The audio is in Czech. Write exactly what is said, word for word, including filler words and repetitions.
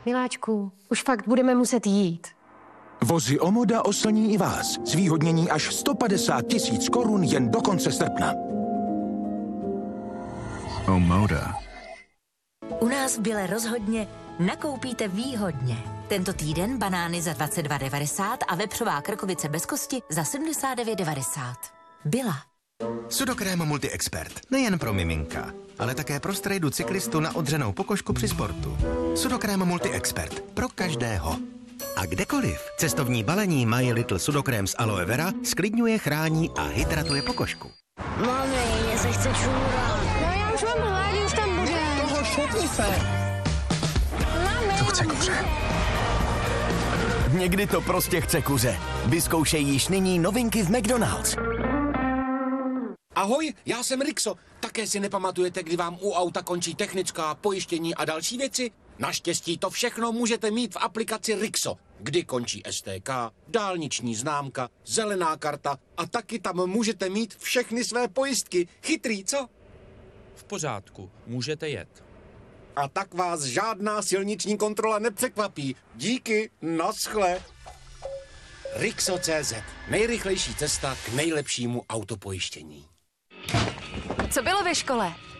Miláčku, už fakt budeme muset jít. Vozy Omoda oslní i vás. Zvýhodnění až sto padesát tisíc korun jen do konce srpna. Omoda. U nás v Bile rozhodně nakoupíte výhodně. Tento týden banány za dvacet dva devadesát a vepřová krkovice bez kosti za sedmdesát devět devadesát. Bila. Sudokrém Multi-Expert. Nejen pro miminka, ale také pro strejdu cyklistu na odřenou pokožku při sportu. Sudokrém Multi-Expert. Pro každého. A kdekoliv. Cestovní balení My Little Sudokrém z aloe vera sklidňuje, chrání a hydratuje pokožku. Mami, mě se chce čůrat. No já už mám hlad, už tam bude. Toho šutni se. Mami. To chce kuře. Někdy to prostě chce kuře. Vyzkoušej již nyní novinky v McDonald's. Ahoj, já jsem Rixo. Také si nepamatujete, kdy vám u auta končí technická, pojištění a další věci? Naštěstí to všechno můžete mít v aplikaci Rixo, kdy končí S T K, dálniční známka, zelená karta a taky tam můžete mít všechny své pojistky. Chytrý, co? V pořádku, můžete jet. A tak vás žádná silniční kontrola nepřekvapí. Díky, naschle. Rixo tečka cé zet. Nejrychlejší cesta k nejlepšímu autopojištění. Co bylo ve škole?